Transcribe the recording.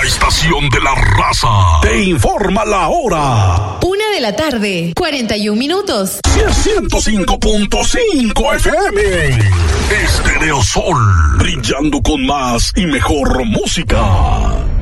La estación de la raza te informa la hora. 1:41 p.m. 105.5 FM. Estéreo Sol, brillando con más y mejor música.